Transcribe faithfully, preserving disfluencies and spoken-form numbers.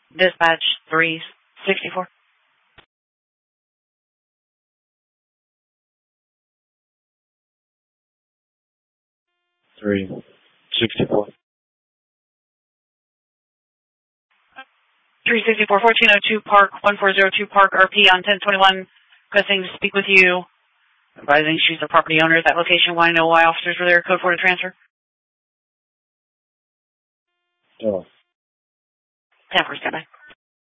Dispatch three sixty-four. three sixty-four. three sixty-four, fourteen oh two Park, one four zero two Park, R P on ten twenty-one. Requesting to speak with you. Advising she's the property owner at that location. Want to know why officers were there? Code for the transfer. Oh. ten four, stand by.